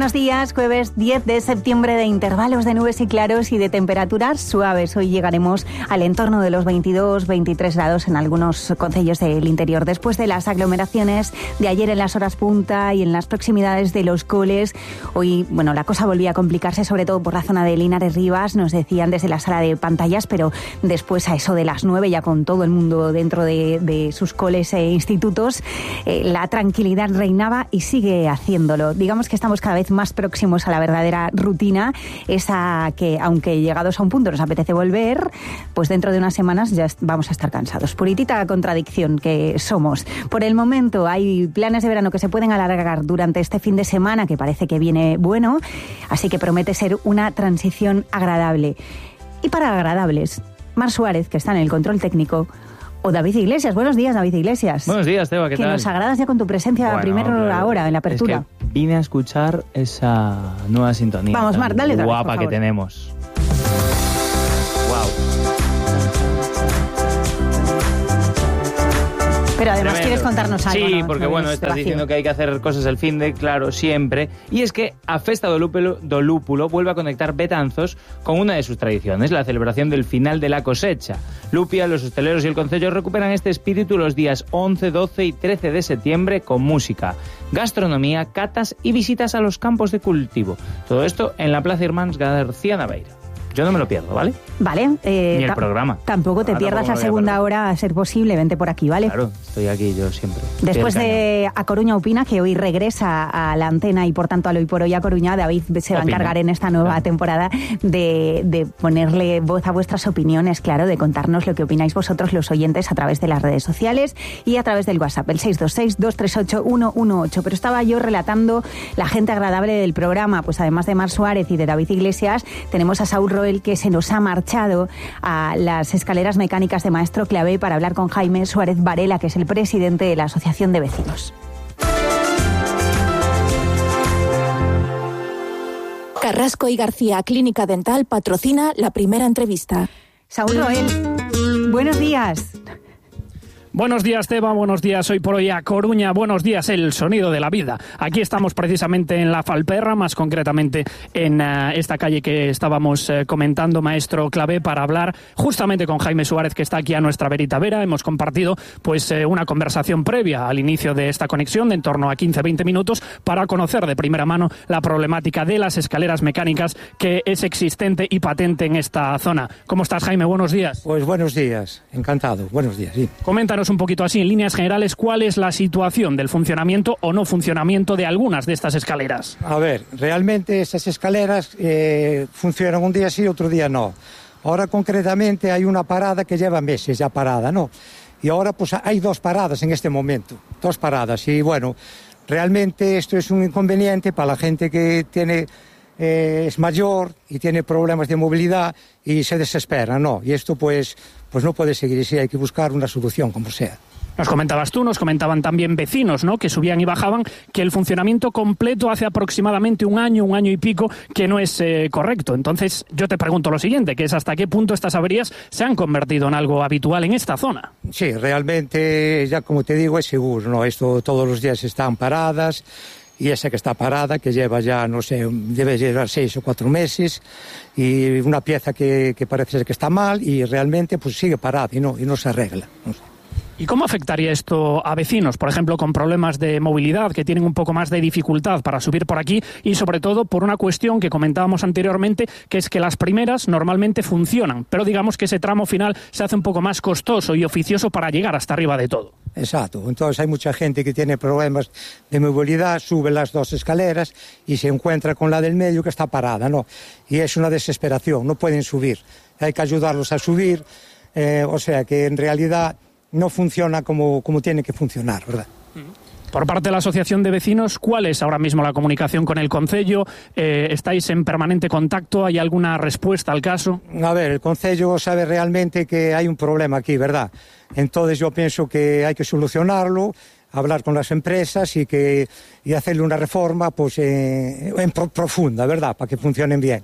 buenos días. Jueves 10 de septiembre, de intervalos de nubes y claros y de temperaturas suaves. Hoy llegaremos al entorno de los 22-23 grados en algunos concellos del interior. Después de las aglomeraciones de ayer en las horas punta y en las proximidades de los coles, hoy, bueno, la cosa volvía a complicarse, sobre todo por la zona de Linares Rivas, nos decían desde la sala de pantallas, pero después a eso de las 9, ya con todo el mundo dentro de sus coles e institutos, la tranquilidad reinaba y sigue haciéndolo. Digamos que estamos cada vez más próximos a la verdadera rutina, esa que, aunque llegados a un punto nos apetece volver, pues dentro de unas semanas ya vamos a estar cansados. Puritita contradicción que somos. Por el momento hay planes de verano que se pueden alargar durante este fin de semana, que parece que viene bueno, así que promete ser una transición agradable. Y para agradables, Mar Suárez, que está en el control técnico, o David Iglesias. Buenos días, David Iglesias. Buenos días, Teba, ¿qué tal? Que nos agradas ya con tu presencia ahora, en la apertura. Es que vine a escuchar esa nueva sintonía. Vamos, Mar, dale otra vez, guapa que tenemos. Pero además Tremendo. Quieres contarnos algo. Sí, ¿no? porque bueno, estás diciendo que hay que hacer cosas el finde, claro, siempre. Y es que a Festa do Lúpulo vuelve a conectar Betanzos con una de sus tradiciones, la celebración del final de la cosecha. Lupia, los hosteleros y el concello recuperan este espíritu los días 11, 12 y 13 de septiembre con música, gastronomía, catas y visitas a los campos de cultivo. Todo esto en la Plaza Irmáns García Naveira. Yo no me lo pierdo, ¿vale? Vale. Ni el programa. Tampoco te pierdas la segunda hora, a ser posible. Vente por aquí, ¿vale? Claro, estoy aquí yo siempre. Después de A Coruña Opina, que hoy regresa a la antena y por tanto al Hoy por Hoy a Coruña, David se va a encargar en esta nueva temporada de ponerle voz a vuestras opiniones, claro, de contarnos lo que opináis vosotros, los oyentes, a través de las redes sociales y a través del WhatsApp, el 626-238-118. Pero estaba yo relatando la gente agradable del programa, pues además de Mar Suárez y de David Iglesias, tenemos a Saúl Roel, que se nos ha marchado a las escaleras mecánicas de Maestro Clavé para hablar con Jaime Suárez Varela, que es el presidente de la Asociación de Vecinos. Carrasco y García Clínica Dental patrocina la primera entrevista. Saúl Roel, buenos días. Buenos días, Teba, buenos días, Hoy por Hoy a Coruña, buenos días, el sonido de la vida. Aquí estamos precisamente en La Falperra, más concretamente en esta calle que estábamos comentando, Maestro Clavé, para hablar justamente con Jaime Suárez, que está aquí a nuestra verita vera. Hemos compartido pues una conversación previa al inicio de esta conexión de en torno a 15-20 minutos para conocer de primera mano la problemática de las escaleras mecánicas que es existente y patente en esta zona. ¿Cómo estás, Jaime? Buenos días. Pues buenos días, encantado, buenos días, sí. Coméntanos un poquito así, en líneas generales, ¿cuál es la situación del funcionamiento o no funcionamiento de algunas de estas escaleras? A ver, realmente estas escaleras funcionan un día sí, otro día no. Ahora concretamente hay una parada que lleva meses ya parada, ¿no? Y ahora pues hay dos paradas en este momento, dos paradas. Y bueno, realmente esto es un inconveniente para la gente que tiene... es mayor y tiene problemas de movilidad y se desespera, ¿no? Y esto pues no puede seguir así, hay que buscar una solución como sea. Nos comentabas tú, nos comentaban también vecinos, ¿no?, que subían y bajaban, que el funcionamiento completo hace aproximadamente un año y pico que no es correcto. Entonces yo te pregunto lo siguiente, que es hasta qué punto estas averías se han convertido en algo habitual en esta zona. Sí, realmente, ya como te digo, es seguro, ¿no? Esto todos los días están paradas. Y esa que está parada, que lleva ya, no sé, debe llevar 6 o 4 meses, y una pieza que parece ser que está mal y realmente pues sigue parada y no se arregla. No sé. ¿Y cómo afectaría esto a vecinos, por ejemplo, con problemas de movilidad, que tienen un poco más de dificultad para subir por aquí y sobre todo por una cuestión que comentábamos anteriormente, que es que las primeras normalmente funcionan, pero digamos que ese tramo final se hace un poco más costoso y oficioso para llegar hasta arriba de todo? Exacto, entonces hay mucha gente que tiene problemas de movilidad, sube las dos escaleras y se encuentra con la del medio que está parada, ¿no? Y es una desesperación, no pueden subir, hay que ayudarlos a subir, o sea que en realidad no funciona como tiene que funcionar, ¿verdad? Por parte de la Asociación de Vecinos, ¿cuál es ahora mismo la comunicación con el concello? ¿Estáis en permanente contacto? ¿Hay alguna respuesta al caso? A ver, el concello sabe realmente que hay un problema aquí, ¿verdad? Entonces yo pienso que hay que solucionarlo, hablar con las empresas y hacerle una reforma pues profunda, ¿verdad? Para que funcionen bien.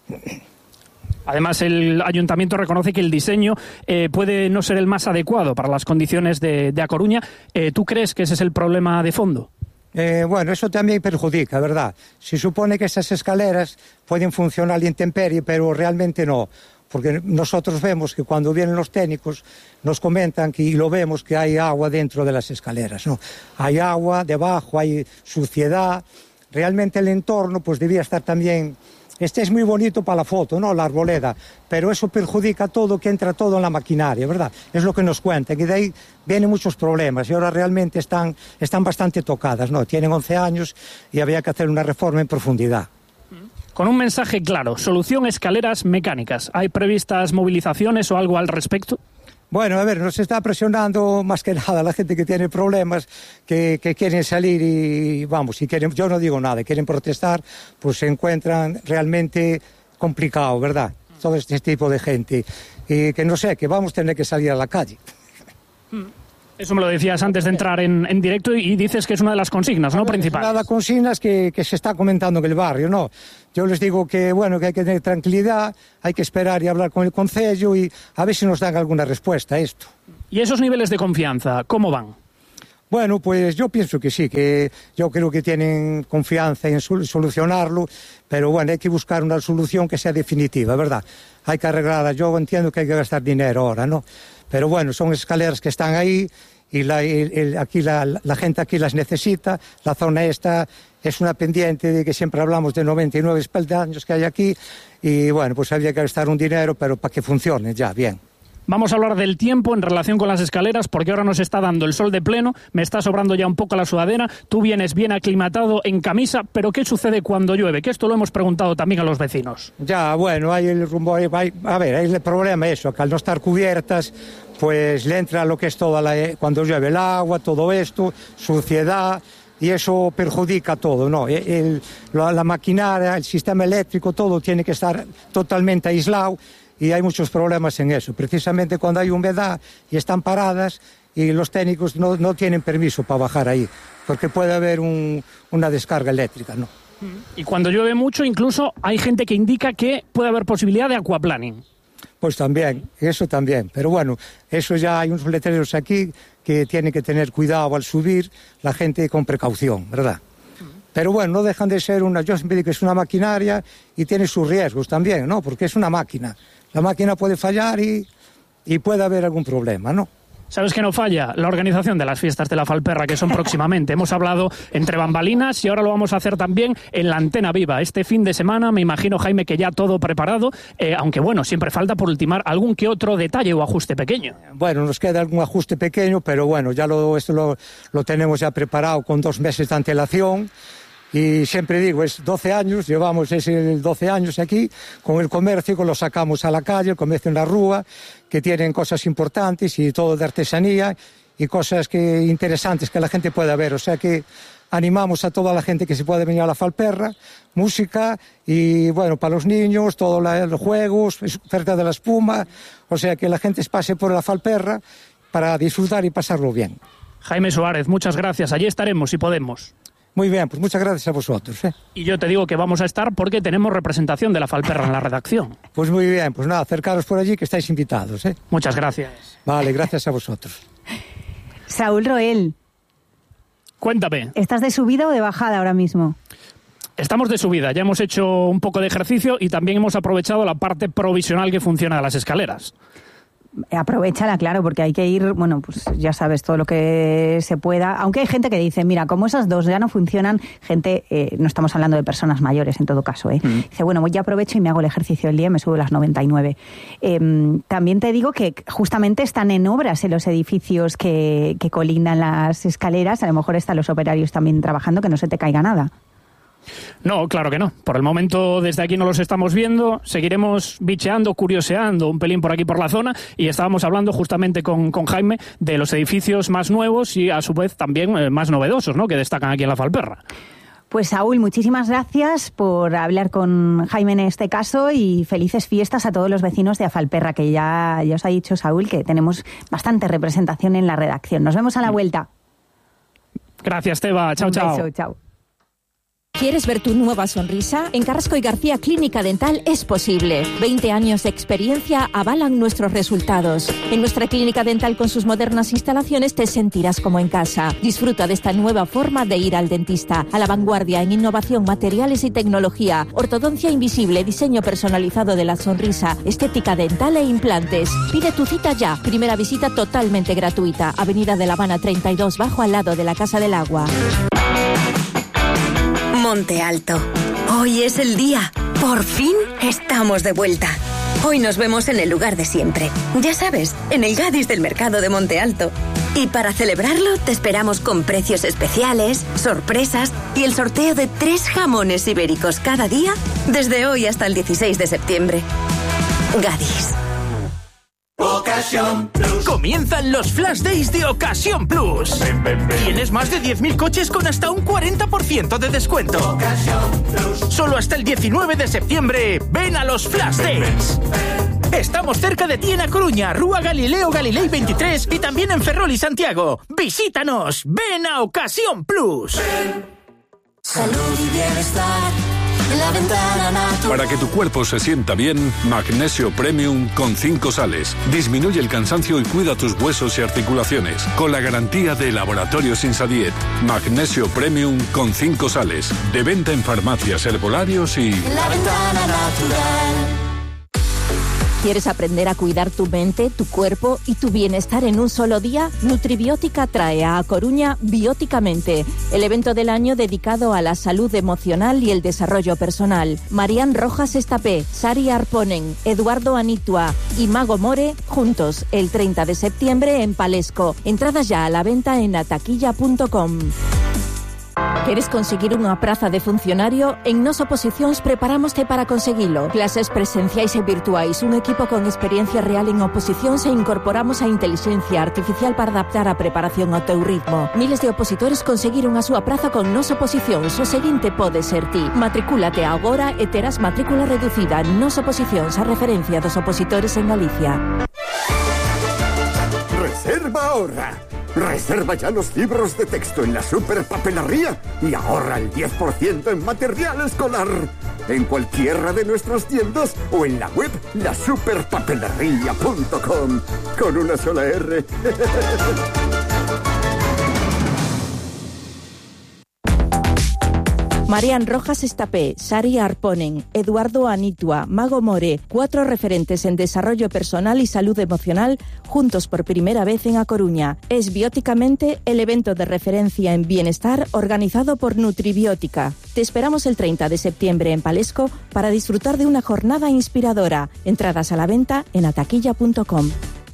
Además, el ayuntamiento reconoce que el diseño puede no ser el más adecuado para las condiciones de A Coruña. ¿Tú crees que ese es el problema de fondo? Bueno, eso también perjudica, ¿verdad? Se supone que esas escaleras pueden funcionar a la intemperie, pero realmente no. Porque nosotros vemos que cuando vienen los técnicos nos comentan y lo vemos que hay agua dentro de las escaleras, ¿no? Hay agua debajo, hay suciedad. Realmente el entorno pues debía estar también... Este es muy bonito para la foto, ¿no? La arboleda, pero eso perjudica todo, que entra todo en la maquinaria, ¿verdad? Es lo que nos cuentan, y de ahí vienen muchos problemas, y ahora realmente están bastante tocadas, ¿no? Tienen 11 años y había que hacer una reforma en profundidad. Con un mensaje claro, solución escaleras mecánicas. ¿Hay previstas movilizaciones o algo al respecto? Bueno, a ver, nos está presionando más que nada la gente que tiene problemas, que quieren salir y vamos, y quieren, yo no digo nada, quieren protestar, pues se encuentran realmente complicado, ¿verdad? Todo este tipo de gente. Y que no sé, que vamos a tener que salir a la calle. Eso me lo decías antes de entrar en directo y dices que es una de las consignas, ¿no? Principales. Una de las consignas que se está comentando en el barrio, ¿no? Yo les digo que, bueno, que hay que tener tranquilidad, hay que esperar y hablar con el concello y a ver si nos dan alguna respuesta a esto. ¿Y esos niveles de confianza, cómo van? Bueno, pues yo pienso que sí, que yo creo que tienen confianza en solucionarlo, pero bueno, hay que buscar una solución que sea definitiva, ¿verdad? Hay que arreglarla. Yo entiendo que hay que gastar dinero ahora, ¿no? Pero bueno, son escaleras que están ahí y aquí la gente aquí las necesita. La zona esta es una pendiente de que siempre hablamos de 99 peldaños que hay aquí y bueno, pues había que gastar un dinero, pero para que funcione ya bien. Vamos a hablar del tiempo en relación con las escaleras, porque ahora nos está dando el sol de pleno, me está sobrando ya un poco la sudadera, tú vienes bien aclimatado en camisa, pero ¿qué sucede cuando llueve? Que esto lo hemos preguntado también a los vecinos. Ya, bueno, hay el rumbo, a ver, hay el problema eso, que al no estar cubiertas, pues le entra lo que es cuando llueve el agua, todo esto, suciedad, y eso perjudica todo, ¿no? La maquinaria, el sistema eléctrico, todo tiene que estar totalmente aislado. Y hay muchos problemas en eso, precisamente cuando hay humedad y están paradas y los técnicos no tienen permiso para bajar ahí, porque puede haber una descarga eléctrica, ¿no? Y cuando llueve mucho, incluso hay gente que indica que puede haber posibilidad de aquaplaning. Pues también, eso también, pero bueno, eso ya hay unos letreros aquí que tienen que tener cuidado al subir, la gente con precaución, ¿verdad? Pero bueno, no dejan de ser yo siempre digo que es una maquinaria y tiene sus riesgos también, ¿no? Porque es una máquina. La máquina puede fallar y puede haber algún problema, ¿no? ¿Sabes qué no falla? La organización de las fiestas de la Falperra, que son próximamente. Hemos hablado entre bambalinas y ahora lo vamos a hacer también en la Antena Viva. Este fin de semana, me imagino, Jaime, que ya todo preparado, aunque bueno, siempre falta por ultimar algún que otro detalle o ajuste pequeño. Bueno, nos queda algún ajuste pequeño, pero bueno, ya esto lo tenemos ya preparado con 2 meses de antelación. Y siempre digo, es 12 años, llevamos 12 años aquí, con el comercio, que lo sacamos a la calle, el comercio en la rúa, que tienen cosas importantes y todo de artesanía y cosas interesantes que la gente pueda ver. O sea que animamos a toda la gente que se puede venir a la Falperra, música y bueno, para los niños, todos los juegos, oferta de la espuma, o sea que la gente pase por la Falperra para disfrutar y pasarlo bien. Jaime Suárez, muchas gracias, allí estaremos si podemos. Muy bien, pues muchas gracias a vosotros. Y yo te digo que vamos a estar porque tenemos representación de la Falperra en la redacción. Pues muy bien, pues nada, acercaros por allí que estáis invitados. Muchas gracias. Vale, gracias a vosotros. Saúl Roel. Cuéntame. ¿Estás de subida o de bajada ahora mismo? Estamos de subida, ya hemos hecho un poco de ejercicio y también hemos aprovechado la parte provisional que funciona de las escaleras. Aprovéchala, claro, porque hay que ir, bueno, pues ya sabes, todo lo que se pueda. Aunque hay gente que dice, mira, como esas dos ya no funcionan, gente, no estamos hablando de personas mayores en todo caso, Dice, bueno, ya aprovecho y me hago el ejercicio del día y me subo las 99. También te digo que justamente están en obras en los edificios que colindan las escaleras, a lo mejor están los operarios también trabajando, que no se te caiga nada. No, claro que no. Por el momento desde aquí no los estamos viendo. Seguiremos bicheando, curioseando un pelín por aquí por la zona y estábamos hablando justamente con Jaime de los edificios más nuevos y a su vez también más novedosos, ¿no? Que destacan aquí en la Falperra. Pues Saúl, muchísimas gracias por hablar con Jaime en este caso y felices fiestas a todos los vecinos de Afalperra, que ya os ha dicho Saúl que tenemos bastante representación en la redacción. Nos vemos a la vuelta. Gracias, Teba. Chao, chao. Un beso, chao. ¿Quieres ver tu nueva sonrisa? En Carrasco y García Clínica Dental es posible. 20 años de experiencia avalan nuestros resultados. En nuestra clínica dental con sus modernas instalaciones te sentirás como en casa. Disfruta de esta nueva forma de ir al dentista. A la vanguardia en innovación, materiales y tecnología. Ortodoncia invisible, diseño personalizado de la sonrisa, estética dental e implantes. Pide tu cita ya. Primera visita totalmente gratuita. Avenida de La Habana 32 Bajo, al lado de la Casa del Agua. Monte Alto. Hoy es el día. Por fin estamos de vuelta. Hoy nos vemos en el lugar de siempre. Ya sabes, en el Gadis del Mercado de Monte Alto. Y para celebrarlo te esperamos con precios especiales, sorpresas y el sorteo de 3 jamones ibéricos cada día desde hoy hasta el 16 de septiembre. Gadis. Ocasión Plus. Comienzan los Flash Days de Ocasión Plus. Tienes más de 10.000 coches con hasta un 40% de descuento. Ocasión Plus. Solo hasta el 19 de septiembre. Ven a los Flash Days. Estamos cerca de ti en A Coruña, Rúa Galileo Galilei 23 y también en Ferrol y Santiago. Visítanos. Ven a Ocasión Plus. Salud y bienestar. La Ventana Natural. Para que tu cuerpo se sienta bien, Magnesio Premium con 5 sales. Disminuye el cansancio y cuida tus huesos y articulaciones. Con la garantía de Laboratorios Insadiet. Magnesio Premium con 5 sales. De venta en farmacias, herbolarios y... La Ventana Natural. ¿Quieres aprender a cuidar tu mente, tu cuerpo y tu bienestar en un solo día? Nutribiótica trae a Coruña Bióticamente, el evento del año dedicado a la salud emocional y el desarrollo personal. Marian Rojas Estapé, Sari Arponen, Eduardo Anitua y Mago More juntos el 30 de septiembre en Palesco. Entradas ya a la venta en ataquilla.com. ¿Queres conseguir unha praza de funcionario? En Nos Oposicións preparámoste para conseguilo. Clases presenciais e virtuais, un equipo con experiencia real en oposicións e incorporamos a inteligencia artificial para adaptar a preparación ao teu ritmo. Miles de opositores conseguiron a súa praza con Nos Oposicións. O seguinte pode ser ti. Matricúlate agora e terás matrícula reducida. Nos Oposicións, a referencia dos opositores en Galicia. Reserva ahora. Reserva ya los libros de texto en la Superpapelería y ahorra el 10% en material escolar. En cualquiera de nuestras tiendas o en la web lasuperpapelería.com. Con una sola R. Marian Rojas Estapé, Sari Arponen, Eduardo Anitua, Mago More, 4 referentes en desarrollo personal y salud emocional, juntos por primera vez en A Coruña. Es Bióticamente el evento de referencia en bienestar organizado por Nutribiótica. Te esperamos el 30 de septiembre en Palesco para disfrutar de una jornada inspiradora. Entradas a la venta en ataquilla.com.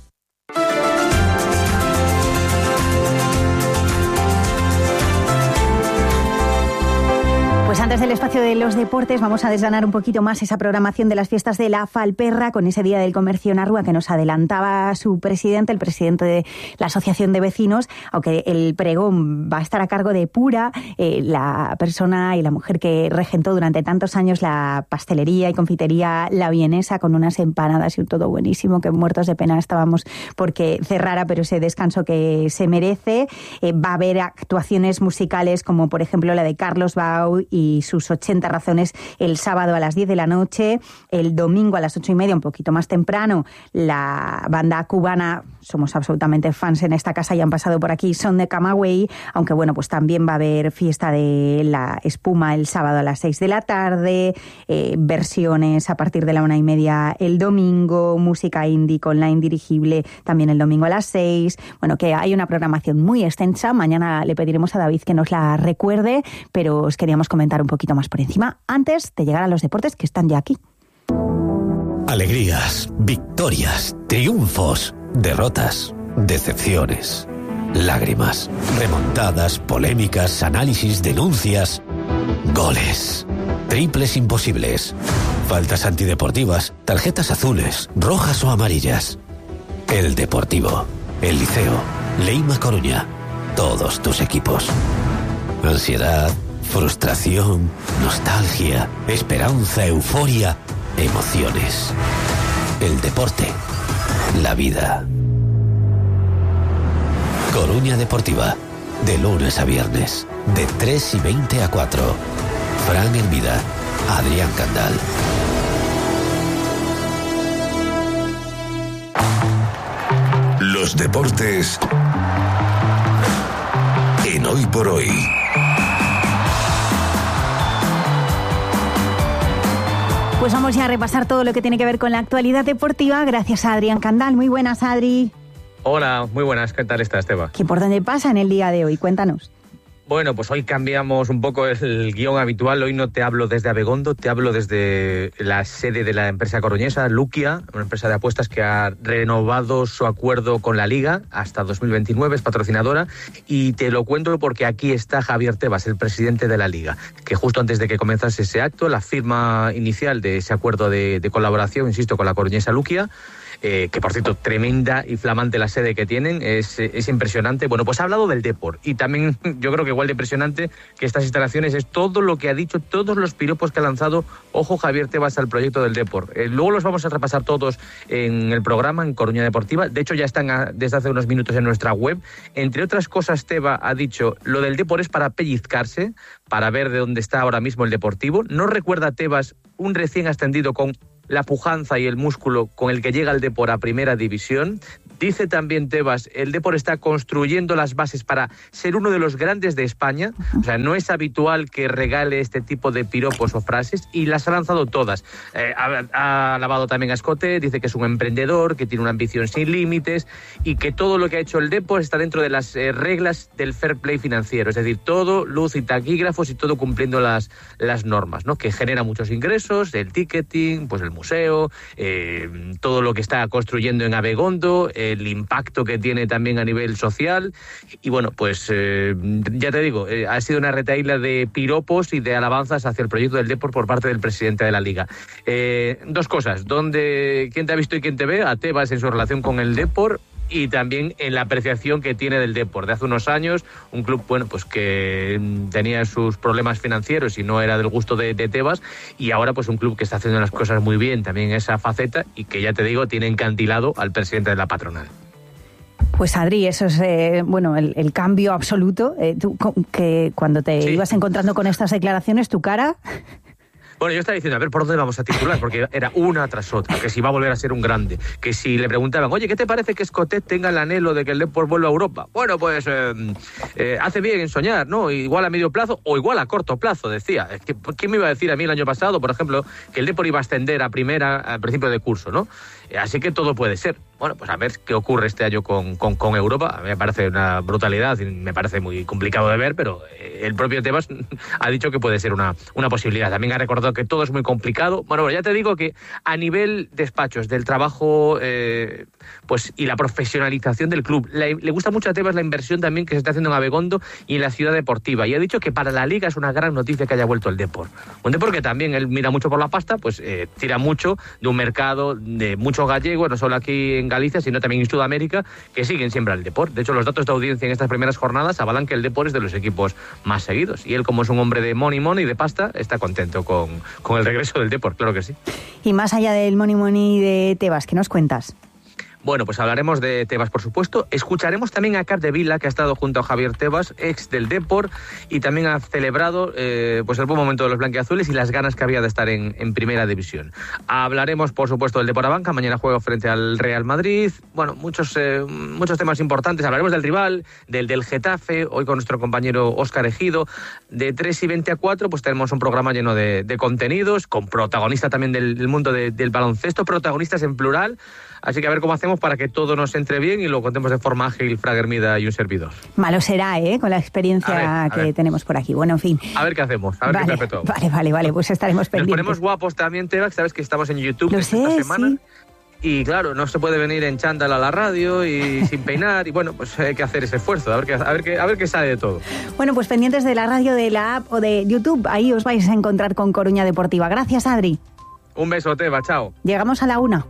Pues antes del espacio de los deportes vamos a desgranar un poquito más esa programación de las fiestas de la Falperra con ese Día del Comercio en Arrua que nos adelantaba su presidente, el presidente de la Asociación de Vecinos, aunque el pregón va a estar a cargo de Pura, la persona y la mujer que regentó durante tantos años la pastelería y confitería La Vienesa, con unas empanadas y un todo buenísimo, que muertos de pena estábamos porque cerrara, pero ese descanso que se merece. Va a haber actuaciones musicales como por ejemplo la de Carlos Bau y sus 80 razones el sábado a las 10 de la noche, el domingo a las 8:30, un poquito más temprano, la banda cubana, somos absolutamente fans en esta casa y han pasado por aquí, Son de Camagüey, aunque bueno, pues también va a haber fiesta de la espuma el sábado a las 6 de la tarde, versiones a partir de la 1:30 el domingo, música indie con la indirigible también el domingo a las 6, bueno, que hay una programación muy extensa. Mañana le pediremos a David que nos la recuerde, pero os queríamos comentar un poquito más por encima antes de llegar a los deportes que están ya aquí. Alegrías, victorias, triunfos, derrotas, decepciones, lágrimas, remontadas, polémicas, análisis, denuncias, goles, triples imposibles, faltas antideportivas, tarjetas azules, rojas o amarillas. El Deportivo, el Liceo, Leima Coruña, todos tus equipos. Ansiedad, frustración, nostalgia, esperanza, euforia, emociones. El deporte, la vida. Coruña Deportiva, de lunes a viernes, de 3:20 a 4. Fran Hermida, Adrián Candal. Los deportes en Hoy por Hoy. Pues vamos ya a repasar todo lo que tiene que ver con la actualidad deportiva gracias a Adrián Candal. Muy buenas, Adri. Hola, muy buenas. ¿Qué tal estás, Teba? ¿Qué por dónde pasa en el día de hoy? Cuéntanos. Bueno, pues hoy cambiamos un poco el guión habitual. Hoy no te hablo desde Abegondo, te hablo desde la sede de la empresa coruñesa, Luquia, una empresa de apuestas que ha renovado su acuerdo con la Liga hasta 2029, es patrocinadora, y te lo cuento porque aquí está Javier Tebas, el presidente de la Liga, que justo antes de que comenzase ese acto, la firma inicial de ese acuerdo de colaboración, insisto, con la coruñesa Luquia, que por cierto, tremenda y flamante la sede que tienen, es impresionante. Bueno, pues ha hablado del Depor, y también yo creo que igual de impresionante que estas instalaciones es todo lo que ha dicho, todos los piropos que ha lanzado, ojo, Javier Tebas al proyecto del Depor. Luego los vamos a repasar todos en el programa, en Coruña Deportiva. De hecho, ya están desde hace unos minutos en nuestra web. Entre otras cosas, Teba ha dicho, lo del Depor es para pellizcarse, para ver de dónde está ahora mismo el Deportivo. No recuerda Tebas un recién ascendido con la pujanza y el músculo con el que llega el Depor a Primera División. Dice también Tebas, el Depor está construyendo las bases para ser uno de los grandes de España. O sea, no es habitual que regale este tipo de piropos o frases, y las ha lanzado todas. Ha alabado también a Escote, dice que es un emprendedor, que tiene una ambición sin límites y que todo lo que ha hecho el Depor está dentro de las reglas del fair play financiero. Es decir, todo luz y taquígrafos y todo cumpliendo las normas, ¿no? Que genera muchos ingresos, el ticketing, pues el museo, todo lo que está construyendo en Abegondo, el impacto que tiene también a nivel social. Y bueno, pues ya te digo, ha sido una retahíla de piropos y de alabanzas hacia el proyecto del Depor por parte del presidente de la Liga. Dos cosas, quién te ha visto y quién te ve, a Tebas en su relación con el Depor, y también en la apreciación que tiene del Depor. De hace unos años, un club, bueno, pues que tenía sus problemas financieros y no era del gusto de Tebas, y ahora pues un club que está haciendo las cosas muy bien también en esa faceta, y que ya te digo, tiene encantilado al presidente de la patronal. Pues Adri, eso es el cambio absoluto. Tú, que cuando te ibas encontrando con estas declaraciones, tu cara... Bueno, yo estaba diciendo, a ver, ¿por dónde vamos a titular? Porque era una tras otra, que si va a volver a ser un grande, que si le preguntaban, oye, ¿qué te parece que Escotet tenga el anhelo de que el Depor vuelva a Europa? Bueno, pues hace bien en soñar, ¿no? Igual a medio plazo o igual a corto plazo, decía. Es que, ¿quién me iba a decir a mí el año pasado, por ejemplo, que el Depor iba a ascender a Primera al principio de curso, ¿no? Así que todo puede ser. Bueno, pues a ver qué ocurre este año con Europa. A mí me parece una brutalidad y me parece muy complicado de ver, pero el propio Tebas ha dicho que puede ser una posibilidad. También ha recordado que todo es muy complicado. Bueno, ya te digo que a nivel despachos, del trabajo pues y la profesionalización del club, le gusta mucho a Tebas la inversión también que se está haciendo en Abegondo y en la ciudad deportiva. Y ha dicho que para la Liga es una gran noticia que haya vuelto el Depor. Un Depor que también él mira mucho por la pasta, pues tira mucho de un mercado de muchos gallegos, no solo aquí en Galicia, sino también en Sudamérica, que siguen siempre al Depor. De hecho, los datos de audiencia en estas primeras jornadas avalan que el Depor es de los equipos más seguidos. Y él, como es un hombre de money, de pasta, está contento con el regreso del Depor, claro que sí. Y más allá del money de Tebas, ¿qué nos cuentas? Bueno, pues hablaremos de Tebas, por supuesto. Escucharemos también a Capdevila, que ha estado junto a Javier Tebas, ex del Depor, y también ha celebrado pues el buen momento de los blanquiazules y las ganas que había de estar en Primera División. Hablaremos, por supuesto, del Depor Abanca. Mañana juega frente al Real Madrid. Bueno, muchos temas importantes. Hablaremos del rival, del Getafe, hoy con nuestro compañero Óscar Ejido. De 3:20 a 4, pues tenemos un programa lleno de contenidos, con protagonista también del mundo del baloncesto, protagonistas en plural. Así que a ver cómo hacemos para que todo nos entre bien y lo contemos de forma ágil, Fran Hermida y un servidor. Malo será, con la experiencia que tenemos por aquí. Bueno, en fin. A ver qué hacemos, a ver qué perpetuamos. Vale, pues estaremos pendientes. Nos ponemos guapos también, Teba, que sabes que estamos en YouTube esta semana. Sí. Y claro, no se puede venir en chándal a la radio y sin peinar. Y bueno, pues hay que hacer ese esfuerzo, a ver qué sale de todo. Bueno, pues pendientes de la radio, de la app o de YouTube, ahí os vais a encontrar con Coruña Deportiva. Gracias, Adri. Un beso, Teba, chao. Llegamos a la 1.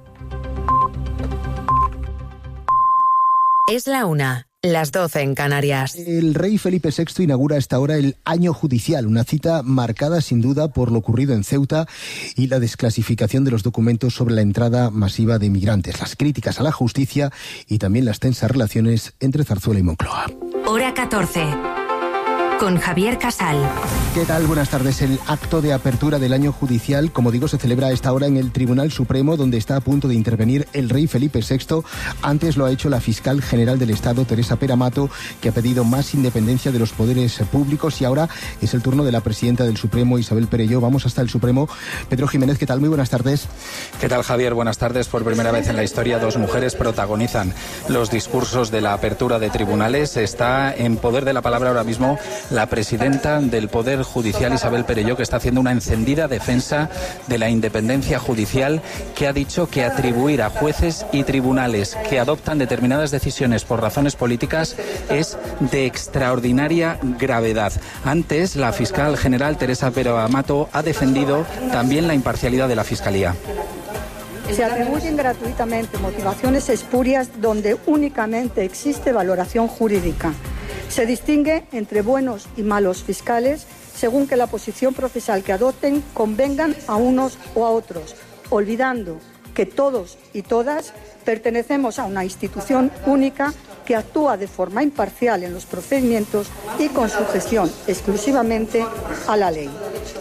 Es la 1, las 12 en Canarias. El rey Felipe VI inaugura a esta hora el año judicial, una cita marcada sin duda por lo ocurrido en Ceuta y la desclasificación de los documentos sobre la entrada masiva de inmigrantes, las críticas a la justicia y también las tensas relaciones entre Zarzuela y Moncloa. Hora 14. con Javier Casal. ¿Qué tal? Buenas tardes. El acto de apertura del año judicial, como digo, se celebra a esta hora en el Tribunal Supremo, donde está a punto de intervenir el rey Felipe VI. Antes lo ha hecho la fiscal general del Estado, Teresa Pera Mato, que ha pedido más independencia de los poderes públicos, y ahora es el turno de la presidenta del Supremo, Isabel Perelló. Vamos hasta el Supremo. Pedro Jiménez, ¿qué tal? Muy buenas tardes. ¿Qué tal, Javier? Buenas tardes. Por primera vez en la historia, 2 mujeres protagonizan los discursos de la apertura de tribunales. Está en poder de la palabra ahora mismo la presidenta del Poder Judicial, Isabel Perelló, que está haciendo una encendida defensa de la independencia judicial, que ha dicho que atribuir a jueces y tribunales que adoptan determinadas decisiones por razones políticas es de extraordinaria gravedad. Antes, la fiscal general Teresa Pera Mato ha defendido también la imparcialidad de la Fiscalía. Se atribuyen gratuitamente motivaciones espurias donde únicamente existe valoración jurídica. Se distingue entre buenos y malos fiscales según que la posición procesal que adopten convengan a unos o a otros, olvidando que todos y todas pertenecemos a una institución única que actúa de forma imparcial en los procedimientos y con sujeción exclusivamente a la ley.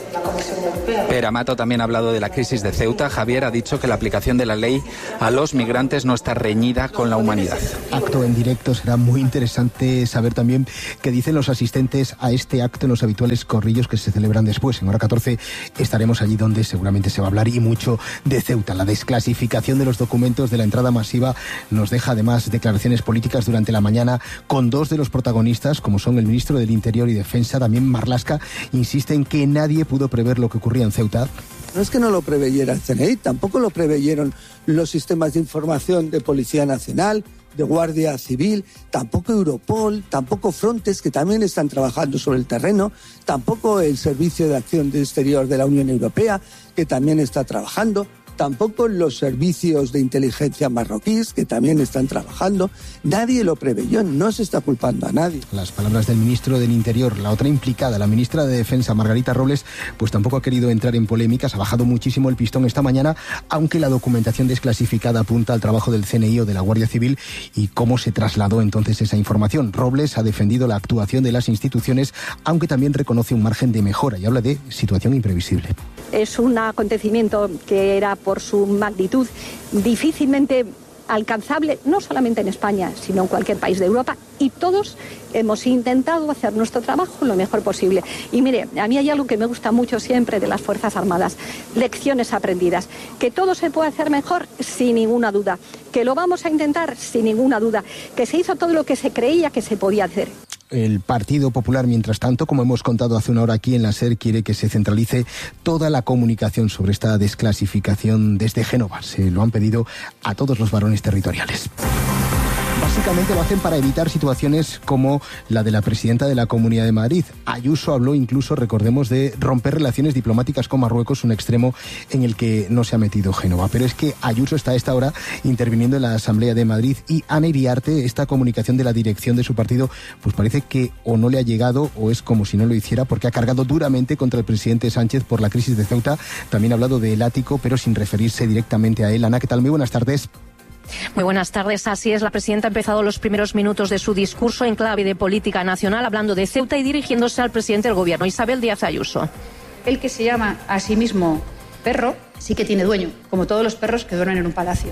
Pera Mato también ha hablado de la crisis de Ceuta. Javier ha dicho que la aplicación de la ley a los migrantes no está reñida con la humanidad. Acto en directo. Será muy interesante saber también qué dicen los asistentes a este acto en los habituales corrillos que se celebran después. En hora 14 estaremos allí donde seguramente se va a hablar y mucho de Ceuta. La desclasificación de los documentos de la entrada masiva nos deja además declaraciones políticas durante la mañana con 2 de los protagonistas, como son el ministro del Interior y Defensa, también Marlaska, insiste en que nadie pudo prever lo que ocurría en Ceuta. No es que no lo preveyera el CNI, tampoco lo preveyeron los sistemas de información de Policía Nacional, de Guardia Civil, tampoco Europol, tampoco Frontex, que también están trabajando sobre el terreno, tampoco el Servicio de Acción Exterior de la Unión Europea, que también está trabajando, tampoco los servicios de inteligencia marroquíes, que también están trabajando. Nadie lo preveyó, no se está culpando a nadie. Las palabras del ministro del Interior. La otra implicada, la ministra de Defensa, Margarita Robles, pues tampoco ha querido entrar en polémicas, ha bajado muchísimo el pistón esta mañana, aunque la documentación desclasificada apunta al trabajo del CNI o de la Guardia Civil y cómo se trasladó entonces esa información. Robles ha defendido la actuación de las instituciones, aunque también reconoce un margen de mejora y habla de situación imprevisible. Es un acontecimiento que era por su magnitud difícilmente alcanzable, no solamente en España, sino en cualquier país de Europa, y todos hemos intentado hacer nuestro trabajo lo mejor posible. Y mire, a mí hay algo que me gusta mucho siempre de las Fuerzas Armadas, lecciones aprendidas, que todo se puede hacer mejor sin ninguna duda, que lo vamos a intentar sin ninguna duda, que se hizo todo lo que se creía que se podía hacer. El Partido Popular, mientras tanto, como hemos contado hace una hora aquí en la SER, quiere que se centralice toda la comunicación sobre esta desclasificación desde Génova. Se lo han pedido a todos los varones territoriales. Básicamente lo hacen para evitar situaciones como la de la presidenta de la Comunidad de Madrid. Ayuso habló incluso, recordemos, de romper relaciones diplomáticas con Marruecos, un extremo en el que no se ha metido Génova. Pero es que Ayuso está a esta hora interviniendo en la Asamblea de Madrid y Ana Iriarte, esta comunicación de la dirección de su partido, pues parece que o no le ha llegado o es como si no lo hiciera, porque ha cargado duramente contra el presidente Sánchez por la crisis de Ceuta. También ha hablado del ático, pero sin referirse directamente a él. Ana, ¿qué tal? Muy buenas tardes. Muy buenas tardes. Así es, la presidenta ha empezado los primeros minutos de su discurso en clave de política nacional, hablando de Ceuta y dirigiéndose al presidente del gobierno, Isabel Díaz Ayuso. El que se llama a sí mismo perro sí que tiene dueño, como todos los perros que duermen en un palacio.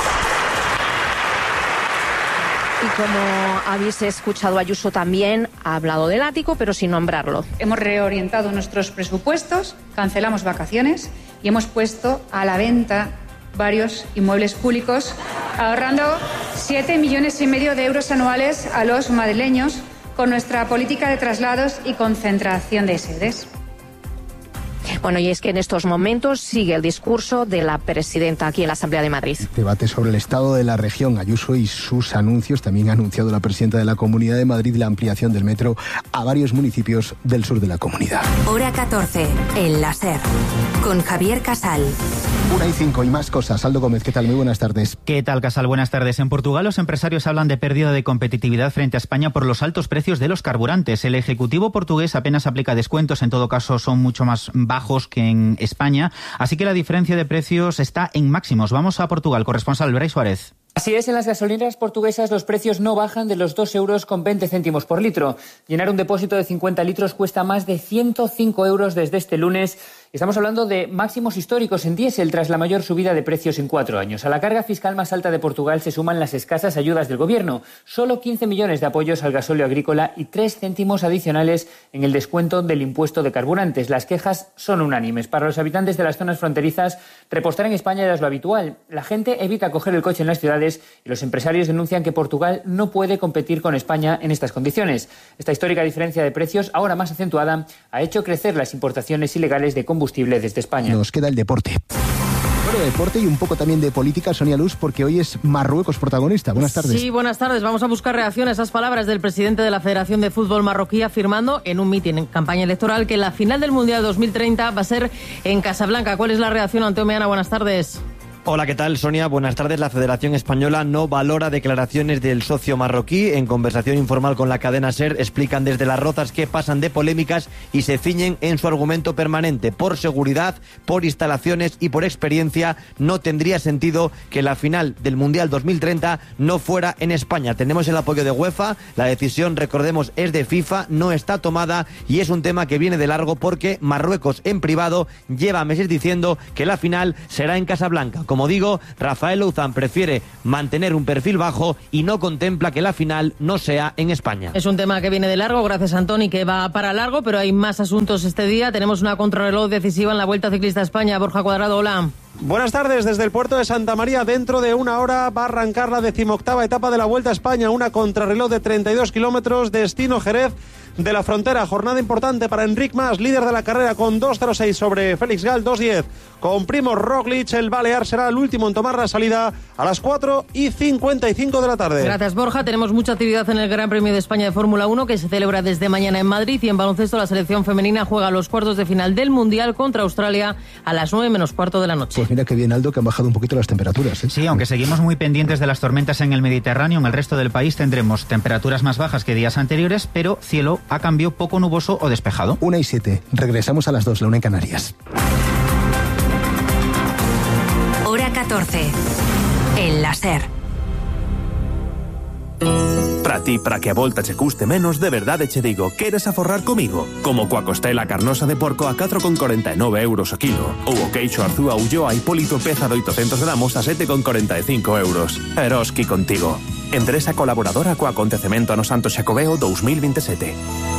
Y como habéis escuchado, Ayuso también ha hablado del ático, pero sin nombrarlo. Hemos reorientado nuestros presupuestos, cancelamos vacaciones y hemos puesto a la venta varios inmuebles públicos, ahorrando 7,5 millones de euros anuales a los madrileños con nuestra política de traslados y concentración de sedes. Bueno, y es que en estos momentos sigue el discurso de la presidenta aquí en la Asamblea de Madrid. Debate sobre el estado de la región. Ayuso y sus anuncios. También ha anunciado la presidenta de la Comunidad de Madrid la ampliación del metro a varios municipios del sur de la comunidad. Hora 14, en la SER, con Javier Casal. 1:05 y más cosas. Aldo Gómez, ¿qué tal? Muy buenas tardes. ¿Qué tal, Casal? Buenas tardes. En Portugal los empresarios hablan de pérdida de competitividad frente a España por los altos precios de los carburantes. El Ejecutivo portugués apenas aplica descuentos, en todo caso son mucho más bajos que en España, así que la diferencia de precios está en máximos. Vamos a Portugal, corresponsal Brais Suárez. Así es, en las gasolineras portuguesas los precios no bajan de los 2,20 euros por litro. Llenar un depósito de 50 litros cuesta más de 105 euros desde este lunes. Estamos hablando de máximos históricos en diésel tras la mayor subida de precios en 4 años. A la carga fiscal más alta de Portugal se suman las escasas ayudas del gobierno. Solo 15 millones de apoyos al gasóleo agrícola y 3 céntimos adicionales en el descuento del impuesto de carburantes. Las quejas son unánimes. Para los habitantes de las zonas fronterizas, repostar en España ya es lo habitual. La gente evita coger el coche en las ciudades y los empresarios denuncian que Portugal no puede competir con España en estas condiciones. Esta histórica diferencia de precios, ahora más acentuada, ha hecho crecer las importaciones ilegales de combustible desde España. Nos queda el deporte. Bueno, deporte y un poco también de política, Sonia Luz, porque hoy es Marruecos protagonista. Buenas tardes. Sí, buenas tardes. Vamos a buscar reacción a esas palabras del presidente de la Federación de Fútbol marroquí afirmando en un mitin en campaña electoral que la final del Mundial 2030 va a ser en Casablanca. ¿Cuál es la reacción, Anteo Meana? Buenas tardes. Hola, ¿qué tal, Sonia? Buenas tardes. La Federación Española no valora declaraciones del socio marroquí. En conversación informal con la cadena SER explican desde Las Rozas que pasan de polémicas y se ciñen en su argumento permanente. Por seguridad, por instalaciones y por experiencia no tendría sentido que la final del Mundial 2030 no fuera en España. Tenemos el apoyo de UEFA, la decisión, recordemos, es de FIFA, no está tomada y es un tema que viene de largo porque Marruecos en privado lleva meses diciendo que la final será en Casablanca. Como digo, Rafael Louzán prefiere mantener un perfil bajo y no contempla que la final no sea en España. Es un tema que viene de largo, gracias Antoni, que va para largo, pero hay más asuntos este día. Tenemos una contrarreloj decisiva en la Vuelta Ciclista a España. Borja Cuadrado, hola. Buenas tardes, desde el puerto de Santa María, dentro de una hora va a arrancar la 18ª etapa de la Vuelta a España, una contrarreloj de 32 kilómetros, destino Jerez de la Frontera. Jornada importante para Enric Mas, líder de la carrera con 2.06 sobre Félix Gal, 2.10 con Primož Roglič. El balear será el último en tomar la salida a las 4:55 de la tarde. Gracias, Borja. Tenemos mucha actividad en el Gran Premio de España de Fórmula 1 que se celebra desde mañana en Madrid, y en baloncesto la selección femenina juega los cuartos de final del Mundial contra Australia a las 9:15 de la noche. Pues mira que bien, Aldo, que han bajado un poquito las temperaturas, ¿eh? Sí, aunque seguimos muy pendientes de las tormentas en el Mediterráneo, en el resto del país tendremos temperaturas más bajas que días anteriores, pero cielo a cambio poco nuboso o despejado. 1:07. Regresamos a las 2, la 1 en Canarias. Hora 14. En la SER. Para ti, para que a volta che custe menos, de verdade che digo, queres aforrar comigo? Como coa costela carnosa de porco a 4,49 euros o kilo, ou o queixo arzúa Ulloa Hipólito peza de 800 gramos a 7,45 euros. Eroski contigo. Empresa colaboradora co acontecemento no Santo Xacobeo 2027.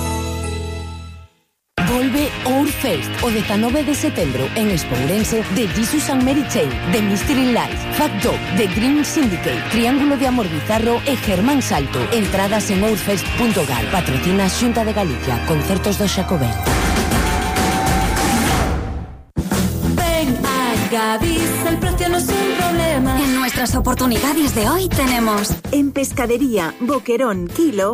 Volve Ourfest o 19 de setembro en Expo Ourense de Jesus and Mary Chain, de Mystery Life, Fat Dog, de Green Syndicate, Triángulo de Amor Bizarro e Germán Salto. Entradas en ourfest.gal. Patrocina Xunta de Galicia. Concertos do Xacobeo. Ven a Gadis, el precio no es un problema. En nuestras oportunidades de hoy tenemos en pescadería, boquerón, kilo,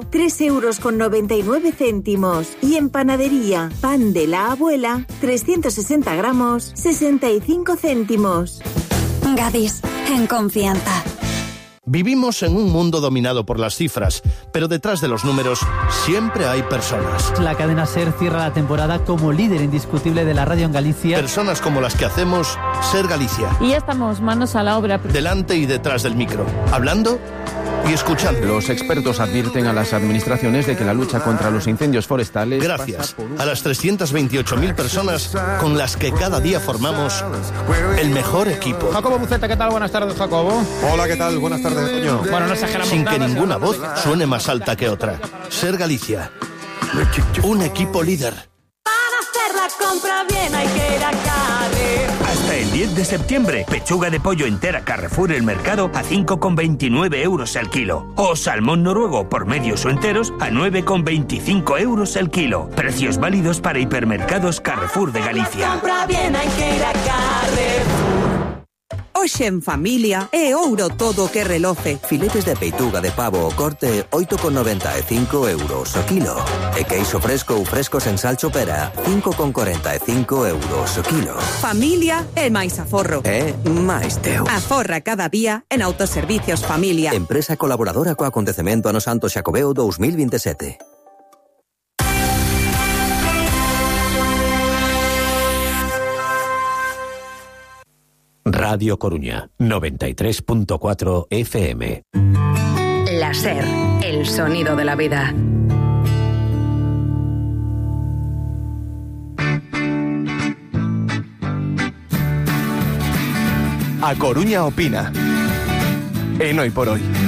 3,99 euros. Y en panadería, pan de la abuela, 360 gramos, 65 céntimos. Gadis, en confianza. Vivimos en un mundo dominado por las cifras, pero detrás de los números siempre hay personas. La cadena SER cierra la temporada como líder indiscutible de la radio en Galicia. Personas como las que hacemos SER Galicia. Y ya estamos manos a la obra. Delante y detrás del micro, hablando y escuchando. Los expertos advierten a las administraciones de que la lucha contra los incendios forestales... Gracias a las 328.000 personas con las que cada día formamos el mejor equipo. Jacobo Buceta, ¿qué tal? Buenas tardes, Jacobo. Hola, ¿qué tal? Buenas tardes, Toño. Bueno, no exageramos sin nada, que ninguna voz suene más alta que otra. SER Galicia, un equipo líder. Para hacer la compra bien hay que ir a Carrefour. Hasta el 10 de septiembre, pechuga de pollo entera Carrefour El Mercado a 5,29 euros el kilo. O salmón noruego por medios o enteros a 9,25 euros el kilo. Precios válidos para hipermercados Carrefour de Galicia. Compra bien hai que ir a Carrefour. Hoxe en familia é ouro todo o que reloce. Filetes de peituga de pavo o corte 8,95 euros o kilo. E queixo fresco ou frescos en sal chopera 5,45 euros o kilo. Familia é máis aforro. É máis teu. Aforra cada día en Autoservicios Familia. Empresa colaboradora co acontecemento ano Santo Xacobeo 2027. Radio Coruña, 93.4 FM. La SER, el sonido de la vida. A Coruña opina. En Hoy por Hoy.